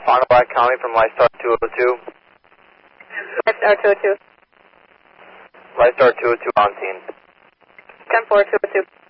Fond du Lac County from Lystar 202. Lystar 202. Lystar 202 on scene. 10-4, 202.